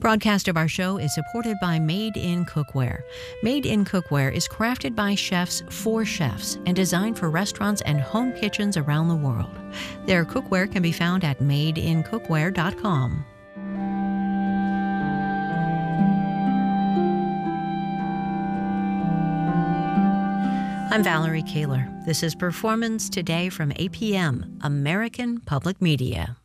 Broadcast of our show is supported by Made in Cookware. Made in Cookware is crafted by chefs for chefs and designed for restaurants and home kitchens around the world. Their cookware can be found at madeincookware.com. I'm Valerie Kaler. This is Performance Today from APM, American Public Media.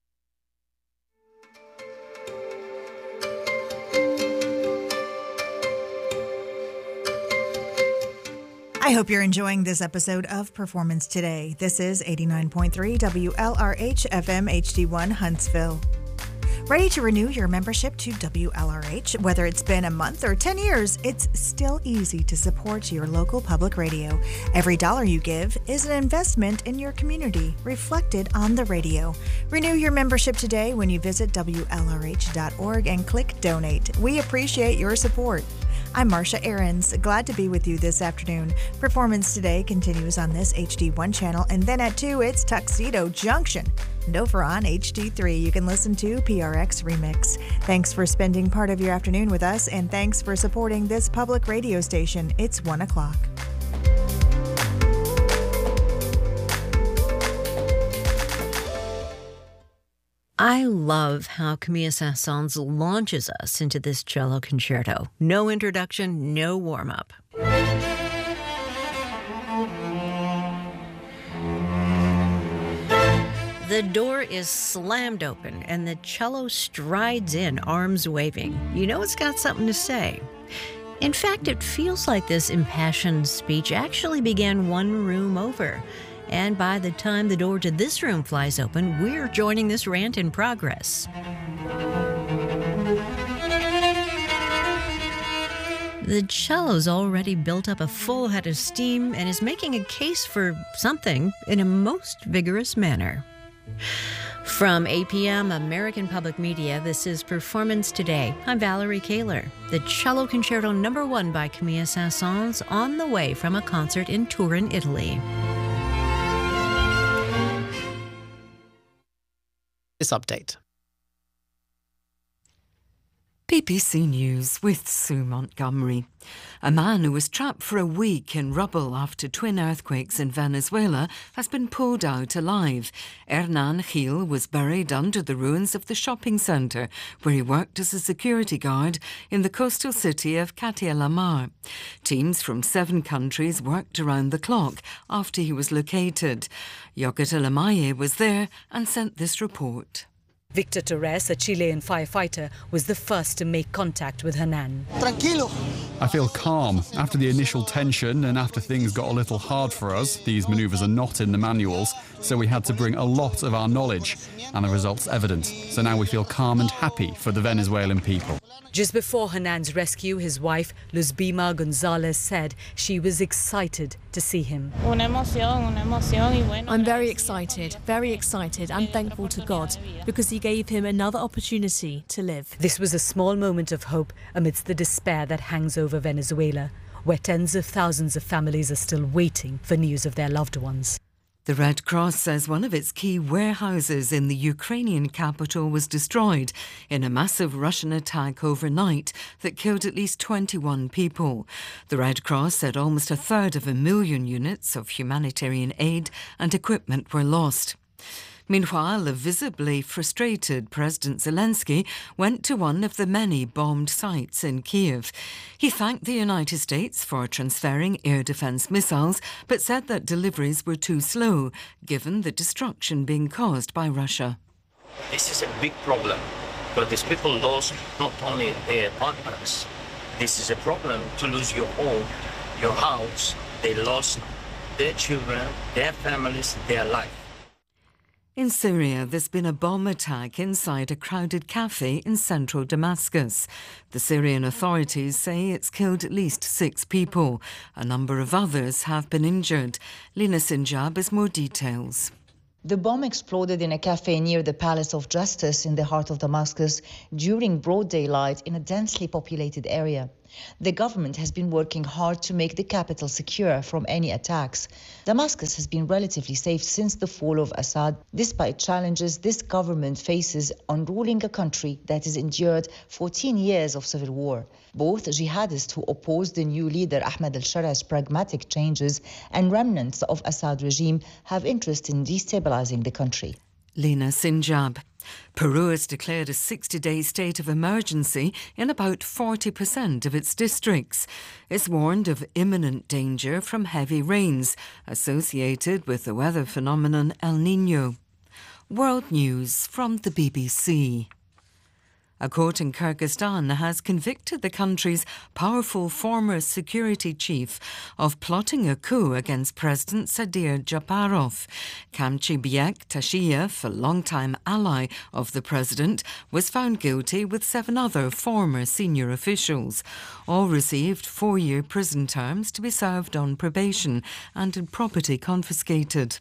I hope you're enjoying this episode of Performance Today. This is 89.3 WLRH FM HD1 Huntsville. Ready to renew your membership to WLRH? Whether it's been a month or 10 years, it's still easy to support your local public radio. Every dollar you give is an investment in your community, reflected on the radio. Renew your membership today when you visit WLRH.org and click Donate. We appreciate your support. I'm Marcia Ahrens. Glad to be with you this afternoon. Performance Today continues on this HD1 channel, and then at 2, it's Tuxedo Junction. And over on HD3, you can listen to PRX Remix. Thanks for spending part of your afternoon with us, and thanks for supporting this public radio station. It's 1 o'clock. I love how Camille Saint-Saëns launches us into this cello concerto. No introduction, no warm-up. The door is slammed open and the cello strides in, arms waving. You know it's got something to say. In fact, it feels like this impassioned speech actually began one room over. And by the time the door to this room flies open, we're joining this rant in progress. The cello's already built up a full head of steam and is making a case for something in a most vigorous manner. From APM, American Public Media, this is Performance Today. I'm Valerie Kaler. The Cello Concerto No. 1 by Camille Saint-Saëns on the way from a concert in Turin, Italy. This update. BBC News with Sue Montgomery. A man who was trapped for a week in rubble after twin earthquakes in Venezuela has been pulled out alive. Hernan Gil was buried under the ruins of the shopping centre where he worked as a security guard in the coastal city of Catia la Mar. Teams from 7 countries worked around the clock after he was located. Yogita Lamaye was there and sent this report. Victor Torres, a Chilean firefighter, was the first to make contact with Hernan. Tranquilo. I feel calm. After the initial tension and after things got a little hard for us, these manoeuvres are not in the manuals, so we had to bring a lot of our knowledge, and the result's evident. So now we feel calm and happy for the Venezuelan people. Just before Hernan's rescue, his wife, Luzbima Gonzalez, said she was excited to see him. I'm very excited and thankful to God because he gave him another opportunity to live. This was a small moment of hope amidst the despair that hangs over Venezuela, where tens of thousands of families are still waiting for news of their loved ones. The Red Cross says one of its key warehouses in the Ukrainian capital was destroyed in a massive Russian attack overnight that killed at least 21 people. The Red Cross said almost 1/3 units of humanitarian aid and equipment were lost. Meanwhile, a visibly frustrated President Zelensky went to one of the many bombed sites in Kiev. He thanked the United States for transferring air defence missiles, but said that deliveries were too slow, given the destruction being caused by Russia. This is a big problem, but these people lost not only their partners. This is a problem to lose your home, your house. They lost their children, their families, their life. In Syria, there's been a bomb attack inside a crowded cafe in central Damascus. The Syrian authorities say it's killed at least 6 people. A number of others have been injured. Lina Sinjab has more details. The bomb exploded in a cafe near the Palace of Justice in the heart of Damascus during broad daylight in a densely populated area. The government has been working hard to make the capital secure from any attacks. Damascus has been relatively safe since the fall of Assad, despite challenges this government faces on ruling a country that has endured 14 years of civil war. Both jihadists who oppose the new leader Ahmed al-Sharah's pragmatic changes and remnants of Assad regime have interest in destabilizing the country. Lena Sinjab. Peru has declared a 60-day state of emergency in about 40% of its districts. It's warned of imminent danger from heavy rains associated with the weather phenomenon El Niño. World News from the BBC. A court in Kyrgyzstan has convicted the country's powerful former security chief of plotting a coup against President Sadir Japarov. Kamchibiek Tashiyev, a longtime ally of the president, was found guilty with 7 other former senior officials. All received 4-year prison terms to be served on probation and had property confiscated.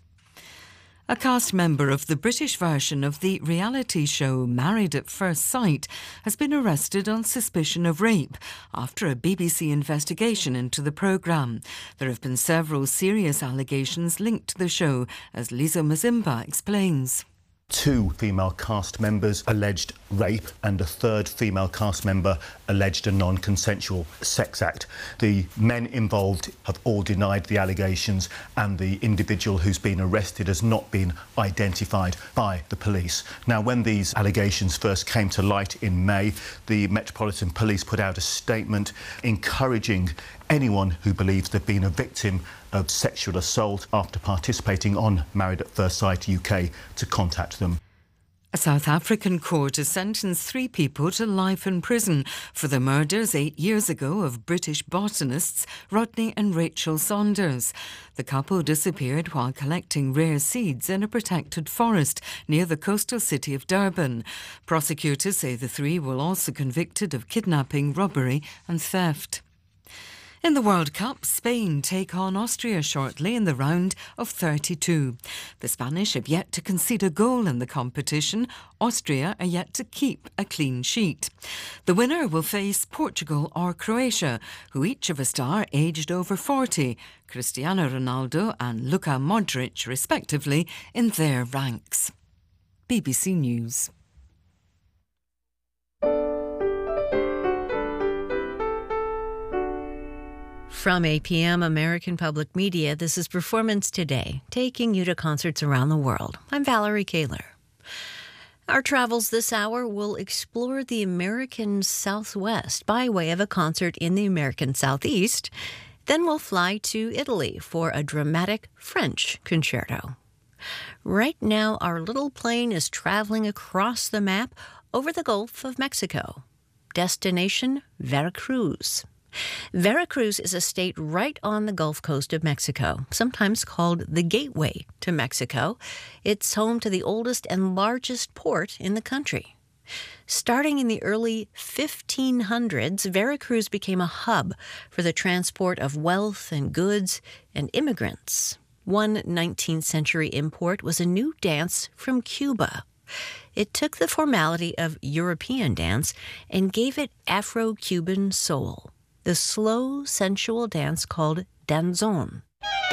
A cast member of the British version of the reality show Married at First Sight has been arrested on suspicion of rape after a BBC investigation into the programme. There have been several serious allegations linked to the show, as Lizo Mazimba explains. 2 female cast members alleged rape and a 3rd female cast member alleged a non-consensual sex act. The men involved have all denied the allegations, and the individual who's been arrested has not been identified by the police. Now, when these allegations first came to light in May, the Metropolitan Police put out a statement encouraging anyone who believes they've been a victim of sexual assault after participating on Married at First Sight UK to contact them. A South African court has sentenced 3 people to life in prison for the murders 8 years ago of British botanists Rodney and Rachel Saunders. The couple disappeared while collecting rare seeds in a protected forest near the coastal city of Durban. Prosecutors say the 3 were also convicted of kidnapping, robbery and theft. In the World Cup, Spain take on Austria shortly in the round of 32. The Spanish have yet to concede a goal in the competition. Austria are yet to keep a clean sheet. The winner will face Portugal or Croatia, who each have a star aged over 40, Cristiano Ronaldo and Luka Modric respectively, in their ranks. BBC News. From APM American Public Media, this is Performance Today, taking you to concerts around the world. I'm Valerie Kaler. Our travels this hour will explore the American Southwest by way of a concert in the American Southeast. Then we'll fly to Italy for a dramatic French concerto. Right now, our little plane is traveling across the map over the Gulf of Mexico. Destination, Veracruz. Veracruz is a state right on the Gulf Coast of Mexico, sometimes called the Gateway to Mexico. It's home to the oldest and largest port in the country. Starting in the early 1500s, Veracruz became a hub for the transport of wealth and goods and immigrants. One 19th century import was a new dance from Cuba. It took the formality of European dance and gave it Afro-Cuban soul. The slow, sensual dance called danzón.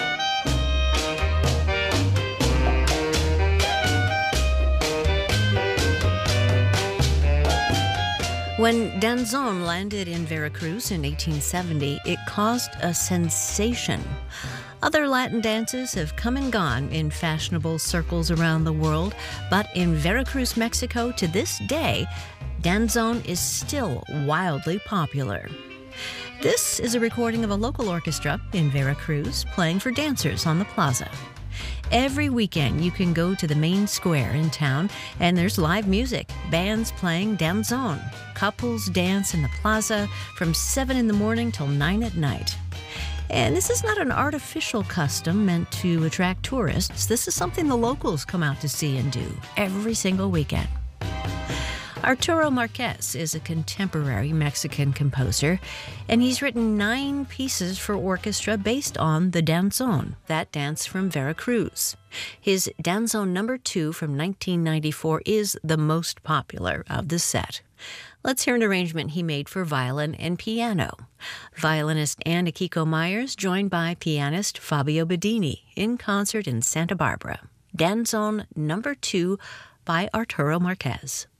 When danzón landed in Veracruz in 1870, it caused a sensation. Other Latin dances have come and gone in fashionable circles around the world, but in Veracruz, Mexico, to this day, danzón is still wildly popular. This is a recording of a local orchestra in Veracruz playing for dancers on the plaza. Every weekend you can go to the main square in town and there's live music, bands playing danzón. Couples dance in the plaza from 7 in the morning till 9 at night. And this is not an artificial custom meant to attract tourists. This is something the locals come out to see and do every single weekend. Arturo Marquez is a contemporary Mexican composer, and he's written 9 pieces for orchestra based on the danzón, that dance from Veracruz. His Danzón No. 2 from 1994 is the most popular of the set. Let's hear an arrangement he made for violin and piano. Violinist Anna Kiko Myers joined by pianist Fabio Bedini in concert in Santa Barbara. Danzón No. 2 by Arturo Marquez.